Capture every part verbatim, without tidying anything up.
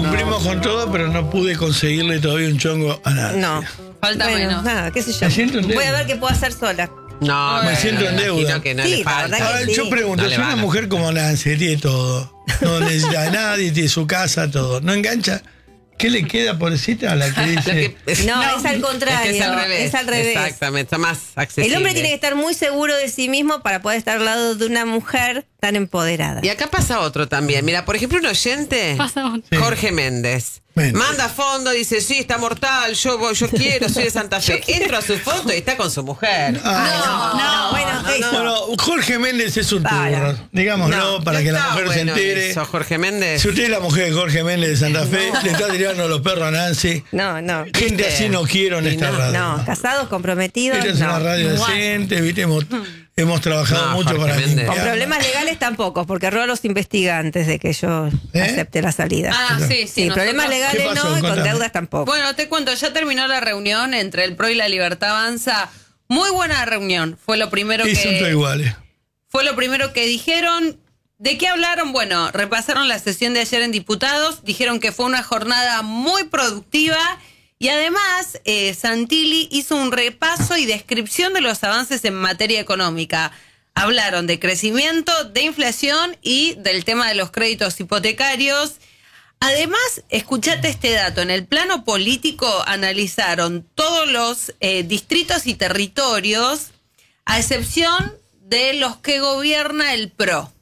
cumplimos con todo, pero no pude conseguirle todavía un chongo a nadie. No. Falta bueno, menos. nada, qué sé yo. Me siento en Voy a deuda. ver qué puedo hacer sola. No, Me bueno, siento en me deuda. imagino que no Sí, le la falta. verdad Ahora, sí. yo pregunto, No le si una van a- mujer como Nancy, que tiene todo, no necesita a nadie, tiene su casa, todo, ¿no engancha? ¿Qué le queda, pobrecita, a la que Lo dice? que- No, es al contrario. Es, que es al revés. Es al revés. Exactamente, está más accesible. El hombre tiene que estar muy seguro de sí mismo para poder estar al lado de una mujer tan empoderada. Y acá pasa otro también. Mira, por ejemplo, un oyente, Pasa otro. Sí. Jorge Méndez. Méndez. Manda fondo, dice, sí, está mortal, yo voy, yo quiero, soy de Santa Fe. Entro a su foto y está con su mujer. Ah, no, no, bueno, ¿qué hizo? Bueno, Jorge Méndez es un Para. turro, digámoslo, No, para No que la está mujer bueno se entere. eso, Jorge Méndez. Si usted es la mujer de Jorge Méndez de Santa Fe, le está tirando los perros a Nancy. No, no. Gente así no quiero en Y esta no, radio. No, casados, comprometidos. Esta es no. una radio Guau. decente, ¿viste? Hemos, hemos trabajado No, mucho Jorge para Méndez. limpiar. Con problemas legales tampoco, porque Ro los investiga antes de que yo ¿Eh? acepte la salida. Ah, sí, sí. Sí, nosotros- problemas legales ¿Qué pasó? no, y con Contame. deudas tampoco. Bueno, te cuento, ya terminó la reunión entre el P R O y la Libertad Avanza. Muy buena reunión. Fue lo primero Y son todos que iguales. fue lo primero que dijeron. ¿De qué hablaron? Bueno, repasaron la sesión de ayer en diputados, dijeron que fue una jornada muy productiva y además eh, Santilli hizo un repaso y descripción de los avances en materia económica. Hablaron de crecimiento, de inflación y del tema de los créditos hipotecarios. Además, escuchate este dato, en el plano político analizaron todos los eh, distritos y territorios, a excepción de los que gobierna el P R O.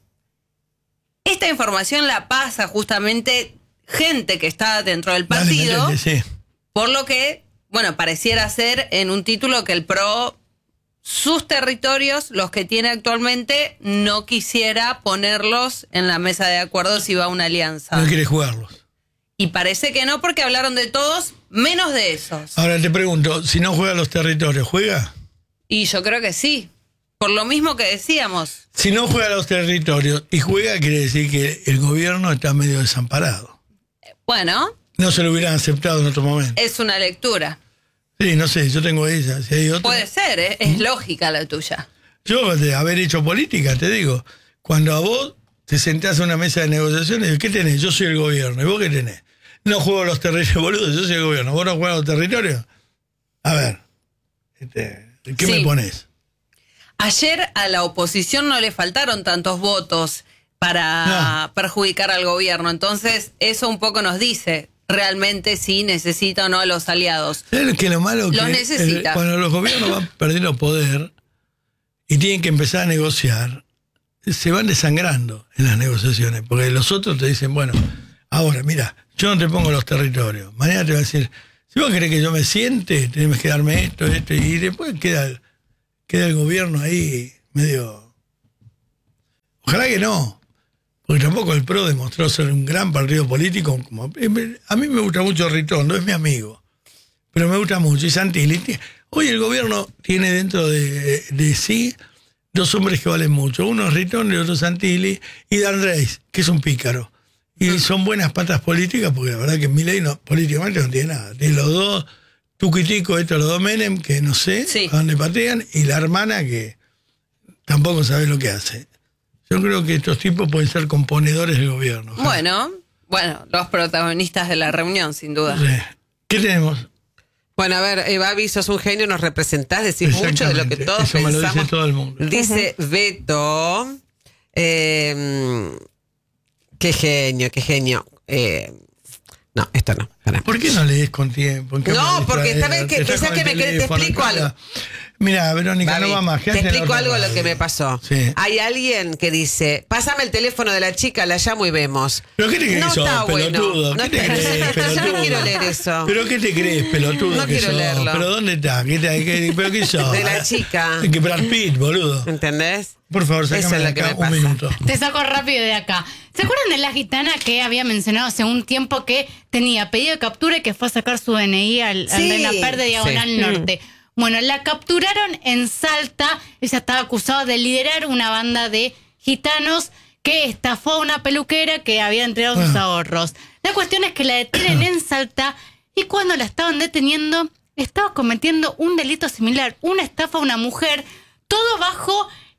Esta información la pasa justamente gente que está dentro del Dale, partido, metete, sí. por lo que, bueno, pareciera ser en un título que el P R O, sus territorios, los que tiene actualmente, no quisiera ponerlos en la mesa de acuerdo si va a una alianza. No quiere jugarlos. Y parece que no, porque hablaron de todos, menos de esos. Ahora te pregunto, si no juega los territorios, ¿juega? Y yo creo que sí. Por lo mismo que decíamos. Si no juega los territorios y juega, quiere decir que el gobierno está medio desamparado. Bueno, No se lo hubieran aceptado en otro momento. es una lectura. Sí, no sé, yo tengo esa. Si hay otra. Puede ser, ¿eh? Es lógica la tuya. Yo, de haber hecho política, te digo, cuando a vos te sentás a una mesa de negociaciones, ¿qué tenés? Yo soy el gobierno. ¿Y vos qué tenés? No juego los territorios, boludo, yo soy el gobierno. ¿Vos no jugás los territorios? A ver, este, ¿qué Sí. me pones? Ayer a la oposición no le faltaron tantos votos para No. perjudicar al gobierno. Entonces, eso un poco nos dice realmente si necesita o no a los aliados. ¿Sabes que lo malo Los que necesita. el- cuando los gobiernos van perdiendo poder y tienen que empezar a negociar, se van desangrando en las negociaciones, porque los otros te dicen, bueno, ahora, mira, yo no te pongo los territorios, mañana te va a decir, si vos querés que yo me siente, tenés que darme esto, esto, y después queda el, queda el gobierno ahí medio... Ojalá que no, porque tampoco el P R O demostró ser un gran partido político. Como, a mí me gusta mucho Ritondo, es mi amigo, pero me gusta mucho. Y Santilli, hoy el gobierno tiene dentro de, de sí dos hombres que valen mucho. Uno es Ritondo y otro es Santilli, y Dan Reis, que es un pícaro. Y son buenas patas políticas, porque la verdad que Milei no, políticamente no tiene nada. Tiene los dos tuquitico, estos los dos Menem, que no sé Sí. a dónde patean, y la hermana que tampoco sabe lo que hace. Yo creo que estos tipos pueden ser componedores del gobierno. Bueno, bueno, los protagonistas de la reunión, sin duda. Sí. ¿Qué tenemos? Bueno, a ver, eh, Babi, sos un genio, nos representás, decís mucho de lo que Exactamente, todos eso me lo pensamos. dice todo el mundo. Dice Beto, eh, qué genio, qué genio. Eh, no, esto no. Pará. ¿Por qué no lees con tiempo? ¿En qué No, me porque distraes? esta vez que- Estás pensás con que el me querés- te teléfono, explico cara. algo. Mira, Verónica, Babi, no va más. te quédate en la explico otra algo de lo radio. que me pasó. Sí. Hay alguien que dice, pásame el teléfono de la chica, la llamo y vemos. ¿Pero qué te crees no que sos, está pelotudo? bueno. ¿Qué No te está- crees, Yo no pelotudo? quiero leer eso. ¿Pero qué te crees, pelotudo? No que quiero sos? leerlo. ¿Pero dónde está? ¿Qué te, qué, ¿Pero qué sos? De la chica. Que Brad Pitt, boludo. ¿Entendés? Por favor, Eso sacame es de lo que acá me un pasa. minuto. Te saco rápido de acá. ¿Se acuerdan de la gitana que había mencionado hace un tiempo que tenía pedido de captura y que fue a sacar su D N I al, al Sí. de la Perde Diagonal Sí. Norte? Bueno, la capturaron en Salta. Ella estaba acusada de liderar una banda de gitanos que estafó a una peluquera que había entregado sus Ah. ahorros. La cuestión es que la detienen en Salta y cuando la estaban deteniendo estaba cometiendo un delito similar, una estafa a una mujer, todo bajo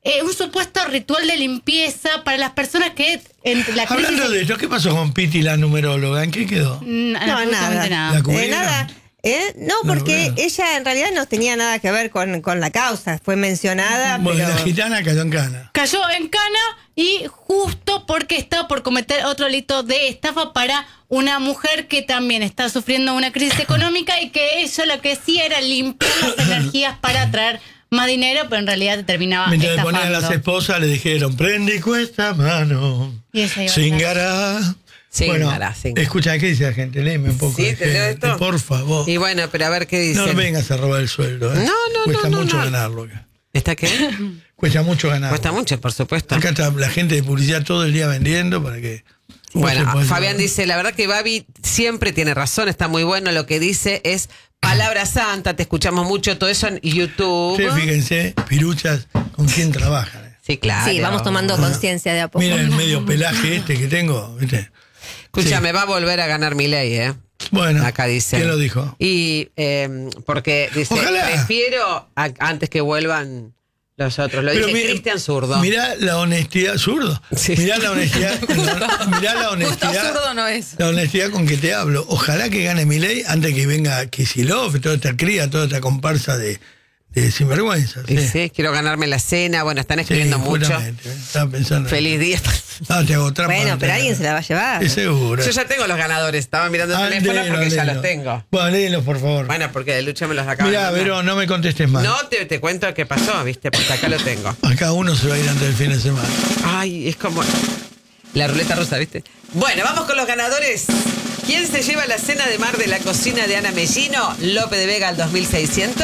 eh, un supuesto ritual de limpieza para las personas que en la crisis... Hablando de esto, ¿qué pasó con Piti, la numeróloga? ¿En qué quedó? No, absolutamente nada. ¿La Eh, cubrieron? nada. ¿Eh? No, No, porque bueno. ella en realidad no tenía nada que ver con, con la causa. Fue mencionada, Bueno, pero... la gitana cayó en cana. Cayó en cana y justo porque está por cometer otro delito de estafa para una mujer que también está sufriendo una crisis económica y que ella lo que hacía era limpiar las energías para atraer más dinero, pero en realidad terminaba Mientras le estafando. ponían a las esposas, le dijeron, prende cuesta mano, Y ella iba a singará. Bueno, Singará, singará. escucha, ¿qué dice la gente? Léeme un poco. Sí, de ¿te leo gente, esto? por favor. Y bueno, pero a ver qué dice. No vengas a robar el sueldo. ¿eh? No, no, Cuesta no, no, mucho no. ganarlo acá. ¿Está qué? Cuesta mucho ganarlo. Cuesta mucho, por supuesto. Acá está la gente de publicidad todo el día vendiendo para que... vos Bueno, te puedas Fabián llevar. dice, la verdad que Babi siempre tiene razón, está muy bueno lo que dice, es palabra santa, te escuchamos mucho, todo eso en YouTube. Sí, fíjense, piruchas, con quién trabajan. ¿eh? Sí, claro. Sí, vamos tomando conciencia de a poco. Miren el medio pelaje este que tengo, ¿viste? Escúchame, Sí. va a volver a ganar mi ley, ¿eh? Bueno, Acá dice. ¿quién lo dijo? Y eh, porque dice, Ojalá. prefiero a- antes que vuelvan los otros. Lo dice mi- Cristian Zurdo. Mirá la honestidad, zurdo. Sí. Mirá la honestidad, mirá la honestidad. zurdo no es. La honestidad con que te hablo. Ojalá que gane mi ley antes que venga Kicillof, toda esta cría, toda esta comparsa de, de sinvergüenza. Y sí, quiero ganarme la cena. Bueno, están escribiendo mucho. justamente, ¿eh? Estaba pensando. Feliz día. No, te hago trampa. Bueno, no te pero hago alguien se la va a trampa. llevar. Es seguro. Yo ya tengo los ganadores. Estaba mirando el Ah, teléfono léelo, porque ya léelo. los tengo. Bueno, léelos, por favor. Bueno, porque de Lucha me los acaba de Mirá, mandar. Verón, no me contestes más. No, te, te cuento qué pasó, ¿viste? Porque acá lo tengo. Acá uno se va a ir antes del fin de semana. Ay, es como la ruleta rusa, ¿viste? Bueno, vamos con los ganadores. ¿Quién se lleva la cena de mar de la cocina de Ana Mellino? Lope de Vega al dos mil seiscientos.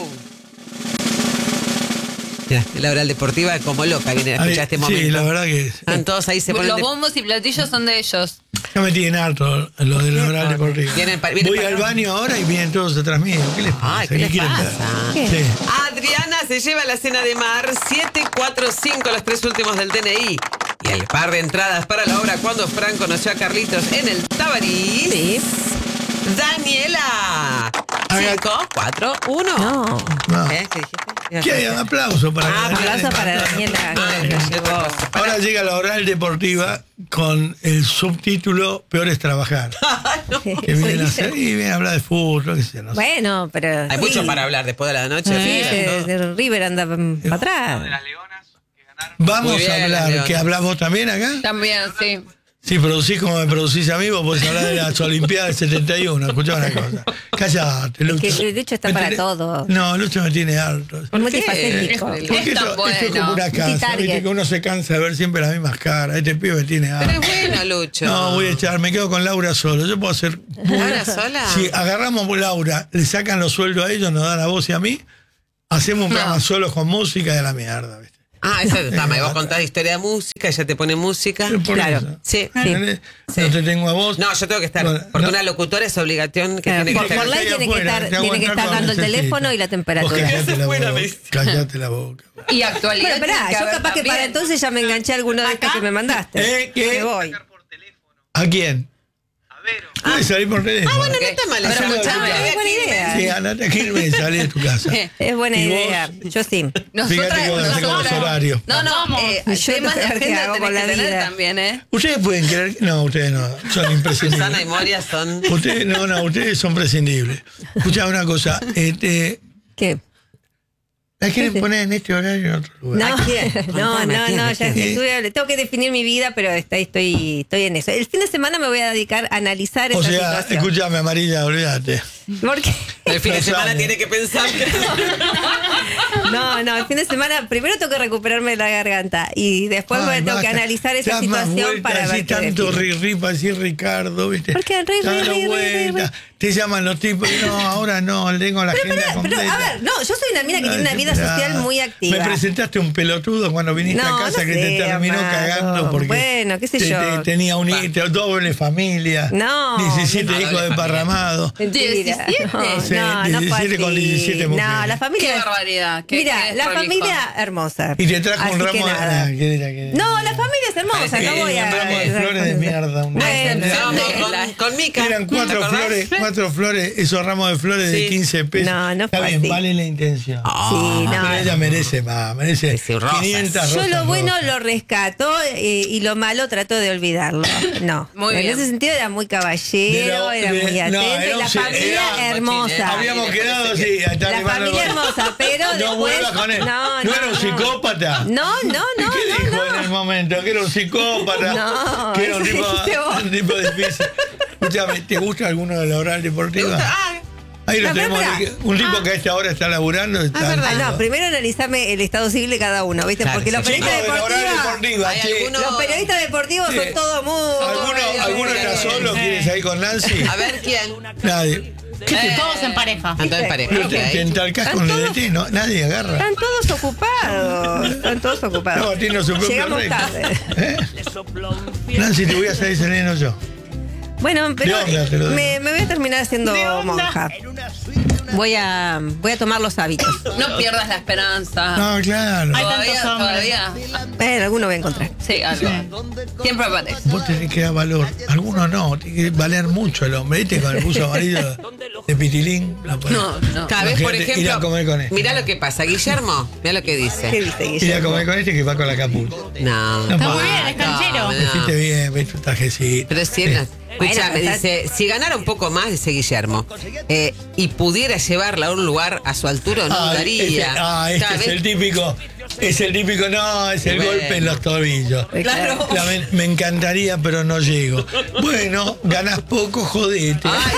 Mira, la oral deportiva como loca viene a escuchar Ay, este sí, momento. la verdad que Están todos ahí, se ponen Los de- bombos y platillos son de ellos. ya me tienen harto lo del oral deportivo. Vienen pa- vienen Voy para- al baño ahora y vienen todos atrás mío. ¿Qué les pasa? Ay, ¿qué les quieren pasa? dar? ¿Qué? Sí. Adriana se lleva la cena de mar siete cuatro cinco, los tres últimos del D N I. Y el par de entradas para la obra Cuando Fran conoció a Carlitos en el Tabarís. Sí. Daniela. Haga- cinco, cuatro, uno. No. No. ¿Eh? ¿Qué dijiste? ¿Qué hay? Un aplauso para Ah, Daniela. Aplauso para Daniela. Ay, que no, llegó. no, Ahora llega la oral deportiva con el subtítulo Peor es trabajar. Que vienen a hacer y vienen a hablar de fútbol, qué sé yo, no sé. Bueno, pero. Hay sí. mucho para hablar después de la noche. Sí, Mira, de, ¿no? de River anda para atrás. Vamos Muy bien, a las hablar, leonas. ¿qué hablas vos también acá? También, sí. Si producís como me producís a mí, vos podés hablar de las Olimpiadas del setenta y uno. Escuchá una cosa. Cállate, Lucho. Es que Lucho está Me para tiene- todo. No, Lucho me tiene harto. Es multifacético. Es- Porque Es tan esto, esto es bueno. como una casa, Multitarget. viste que uno se cansa de ver siempre las mismas caras. Este pibe me tiene Pero harto. es bueno, Lucho. No, voy a echar, me quedo con Laura solo. Yo puedo hacer. ¿Laura sola? Si agarramos a Laura, le sacan los sueldos a ellos, nos dan a vos y a mí, hacemos un programa solos con música de la mierda, ¿viste? Ah, eso está mal. Vos contás historia de música, ella te pone música. Pero por Claro. eso. Sí. ¿Entendés? Sí. No te tengo a vos. No, yo tengo que estar. Bueno, porque no. una locutora es obligación que Claro, tiene por- que por estar. ley tiene que Afuera, estar- te tiene que aguantás estar cuando dando el necesitas. teléfono y la temperatura. Vos callate la Afuera, boca. me dice. Callate la boca. Y actualidad. Bueno, tiene esperá, que yo haber capaz que también. para entonces ya me enganché a alguno de estos ¿Acá? que me mandaste. ¿Eh? ¿Qué? Me voy. ¿A quién? Puedes salir por teléfono. Ah, bueno, no está mal. Hacelo Pero de tu escuchame, casa. le voy a Es buena decir- idea. Sí, andate a Quilmes y salí de tu casa. Es buena ¿Y vos? idea. Yo sí. Nosotras, Fíjate que vos hacés con los nosotras- horarios. No, no, Vamos. eh, Yo temas de no sé qué agenda hago tenés con que la tener vida. también, ¿eh? Ustedes pueden creer. No, ustedes no. Son Susana y imprescindibles. Moria son. Ustedes, no, no, ustedes son prescindibles. Escuchá una cosa. Este, ¿Qué? ¿la quieren poner en este horario en otro lugar? No, ¿A quién? no, Contame, no, ¿a quién? no, ¿A ya quién? estuve, tengo que definir mi vida, pero estoy, estoy, estoy en eso. El fin de semana me voy a dedicar a analizar O esa sea, situación. escúchame, Amarilla, olvídate. Porque El fin de Pensame. semana tiene que pensar. no, no, el fin de semana primero tengo que recuperarme la garganta y después Ay, me tengo que basta. analizar esa Das más situación vueltas, para ver así qué tanto defino. ri, ri, para decir Ricardo, ¿viste? ¿Por qué? Ri, ri, Dando ri, ri, ri, vueltas. ri. Te llaman los tipos y no, ahora no, tengo la agenda Pero, completa. a ver, no, yo soy una mina que tiene una Ay, vida esperá. social muy activa. Me presentaste un pelotudo cuando viniste No, a casa no que te sé, terminó Amado. cagando porque Bueno, qué sé te- yo. te- tenía un hi- te- doble familia, No, diecisiete no, hijos doble desparramados. Mentira. diecisiete. No, Sí, no, no fue diecisiete con así. diecisiete No, mujeres. la Qué familia. barbaridad. Qué, Mira, qué la prolijo. familia hermosa. Y te trajo Así un que ramo de. nada. ah, ¿qué era, qué era? No, la familia es hermosa, Sí, no voy a. un ramo de flores de mierda. un- Bueno, No, de con, la- con Mica. Eran cuatro ¿te acordás? flores, cuatro flores, esos ramos de flores de Sí. quince pesos. No, no Está fue bien, así. vale la intención. Sí, no. Pero ella merece más, merece Sí, rosas. quinientas Yo rosas lo bueno rosas. lo rescato eh, y lo malo trato de olvidarlo. No. Muy en bien. ese sentido era muy caballero, De la- era de- muy no, atento. era y un la se- familia era- hermosa. Habíamos quedado así. hasta La animarlo familia con- hermosa, pero No después. vuelvas con él. No, No, no, era un no. psicópata. No, no, no, ¿Qué no, dijo no. en el momento? Que era un psicópata. No, que era un eso tipo, dijiste vos. un tipo difícil. Escúchame, ¿te gusta alguno de la oral deportiva? Ah, Ahí lo No, pero tenemos. pará. Un tipo que a esta hora está laburando. Está Ah, no, primero analizame el estado civil de cada uno, ¿viste? Claro, Porque los sí. periodistas de la oral deportivos. deportiva. Hay che. algunos- Los periodistas deportivos Sí. son todos muy. ¿Alguno, ¿alguno está solo? ¿Quieres ir con Nancy? a ver quién. Nadie. Todos en pareja. Ando en pareja. Pero ok. te, te entalcás con el D T, no, nadie agarra. Están todos ocupados. Están todos ocupados. No, tiene su propio Llegamos récord. tarde. ¿Eh? Nancy, te voy a salir sereno yo. Bueno, pero ¿De onda te lo digo? me, me voy a terminar siendo monja. Voy a, voy a tomar los hábitos. No pierdas la esperanza. No, claro. Hay Todavía, tantos hombres. todavía. Eh, alguno voy a encontrar. Sí, algo. Siempre aparece. Vos tenés que dar valor. Algunos no, tiene que valer mucho el hombre. ¿Viste? Con el buzo amarillo de pitilín. No, podés. No, no. Cada vez, por Imagínate, ir a comer con ejemplo, este. mirá lo que pasa. Guillermo, mirá lo que ¿Qué dice. dice Ir a Guillermo? comer con este que va con la capucha. No. Está muy bien, es canchero. Vestiste bien, ves tu trajecito. Pero si él, escúchame, Bueno, dice, si ganara un poco más, dice Guillermo, eh, y pudiera llevarla a un lugar a su altura, no Ah, dudaría. este, ah, este Cada es vez- el típico. Es el típico, no, es el Bueno. golpe en los tobillos. Claro. La- me, me encantaría, pero no llego. Bueno, ganás poco, jodete. Ay,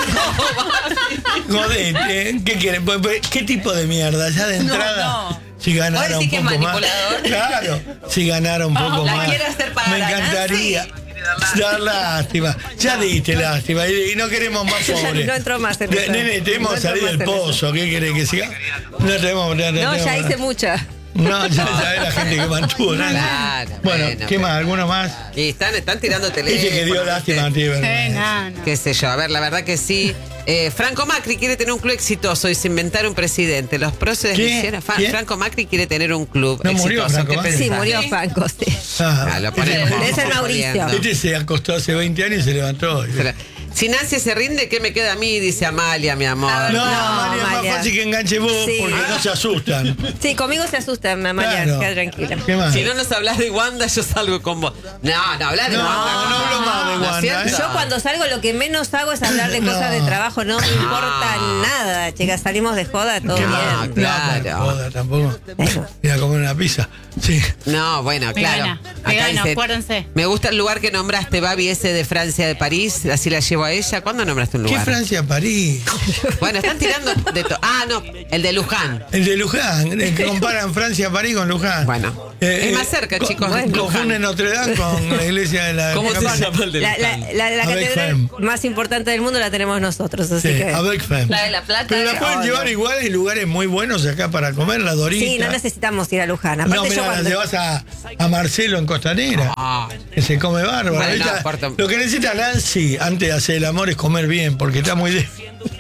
no, Jodete. ¿Qué quieren? Pues, pues, ¿qué tipo de mierda? Ya de entrada. no. Si ganara ¿Vos un decís que es poco más. manipulador? Claro, si ganara un poco ¿la más. quiere hacer pagar Me a encantaría. Dar lástima. Ya diste lástima. Y, y no queremos más pobres. No entró más en De- eso. Nene, tenemos No que salir entró del más en pozo. ¿Qué querés que siga? No tenemos. No, No, tenemos- ya hice mucha. No, ya sabés la gente que mantuvo. ¿no? Claro, Bueno, bueno, ¿qué pero- más? ¿Alguno más? Y están, están tirando teléfono. Dice que dio lástima a ti, Sí, ¿verdad? no, no. Qué sé yo, a ver, la verdad que sí. Eh, Franco Macri quiere tener un club exitoso y se inventar un presidente. Los próceres ¿Quién? hicieron. Fa- ¿Quién? Franco Macri quiere tener un club ¿No murió exitoso. Franco ¿Qué Macri? Sí, pensás? murió Franco, sí. Ah, Ah, lo ponemos. Ese es vamos Mauricio. corriendo. Este se acostó hace veinte años y se levantó. Pero, si Nancy se rinde, ¿qué me queda a mí? Dice Amalia, mi amor. No, No, María, es más María. fácil que enganche vos Sí. porque no se asustan. Sí, conmigo se asustan, Amalia, Claro. queda tranquila. ¿Qué más? Si no nos hablas de Wanda, yo salgo con vos. No, no, hablas de No, Wanda. no hablo más de ¿No es Wanda, cierto? ¿eh? Yo cuando salgo lo que menos hago es hablar de cosas de No. trabajo, no me importa nada, chicas, salimos de joda, todo ¿Qué bien. más? Ah, claro. No, joda, tampoco. Eso. Ir a comer una pizza. Sí. No, bueno, claro. Vegana, Acá vegana, dice, acuérdense. me gusta el lugar que nombraste, Babi, ese de Francia, de París. Así la llevo a ella. ¿Cuándo nombraste un ¿Qué lugar? Francia, París? Bueno, están tirando de todo. Ah, no, el de Luján. El de Luján, el que comparan Francia, París con Luján. Bueno, es más cerca, co- chicos, Bueno, Luján. confunden Notre Dame con la iglesia de la ¿Cómo se Campana. llama el de La, la, Luján? la, la Avec catedral femme. más importante del mundo la tenemos nosotros, así Sí, que. avec femme. La de La Plata. Pero la pueden Oh, llevar no. igual, hay lugares muy buenos acá para comer, la Dorita. Sí, no necesitamos ir a Luján. Aparte, No, yo mira, la cuando. llevas a, a Marcelo en Costanera, Ah. que se come bárbaro. Bueno, Ahorita, no, Puerto- lo que necesita Nancy antes de hacer el amor es comer bien, porque está muy de...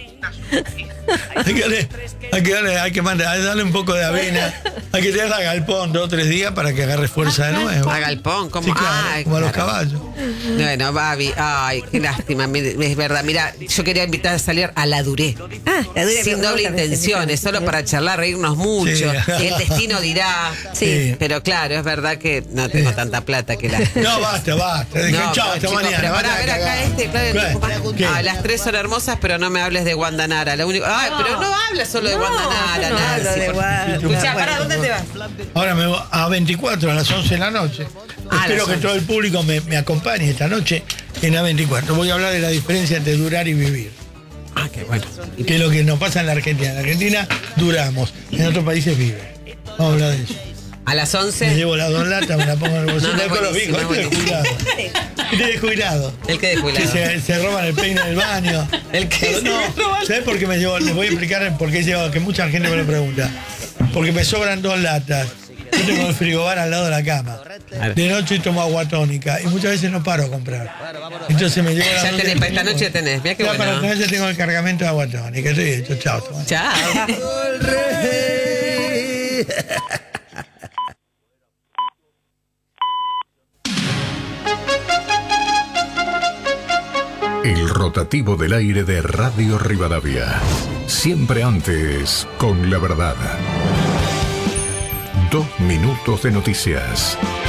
hay, que darle, hay que darle, hay que mandar, hay que darle un poco de avena, hay que tenerla a galpón dos o tres días para que agarre fuerza de nuevo. A galpón, ¿cómo? Sí, claro, Ay, como a los claro. caballos. Bueno, Babi, ay, qué lástima, mi- es verdad. Mira, yo quería invitar a salir a la Duré. Ah, la Duré, Sin me doble gusta, me intenciones, gusta. solo para charlar, reírnos mucho. Sí. El destino dirá. Sí. Pero claro, es verdad que no tengo Sí. tanta plata que la. No, basta, basta. Dejé, No, chao, pero, hasta chicos, mañana. pero pará, vaya a ver a acá cagar. este, Claudio, ¿Qué? ¿Qué? Ah, las tres son hermosas, pero no me hables de Guandanara. Lo único. Ay, pero no habla solo de No, Guandanara, yo no hablo Nancy, de por- Guanda. Escuchá, Bueno. pará, ¿dónde te vas? Ahora me voy a veinticuatro, a las once de la noche. Ah, Espero las que once. todo el público me, me acompañe esta noche en A veinticuatro. Voy a hablar de la diferencia entre durar y vivir. Ah, qué bueno. Que es lo que nos pasa en la Argentina. En la Argentina duramos, en otros países vive. Vamos a hablar de eso. A las Me once. llevo las dos latas, me las pongo en el bolsillo. No, no, Estoy con los buenísimo, viejos, este es buenísimo. descuidado. Este es descuidado. El que Que descuidado. se, se roban el peine del baño. El que Pero se no, roban. ¿sabes por qué me llevo? Les voy a explicar por qué llevo, que mucha gente me lo pregunta. Porque me sobran dos latas. Yo tengo el frigobar al lado de la cama. De noche tomo agua tónica y muchas veces no paro a comprar. Entonces me llevo la Ya noche tenés, del para esta frigo. noche tenés. Mirá qué Ya para bueno. esta noche tengo el cargamento de agua tónica. Estoy hecho. Chao. toma. Chao. El rotativo del aire de Radio Rivadavia. Siempre antes con la verdad. Dos minutos de noticias.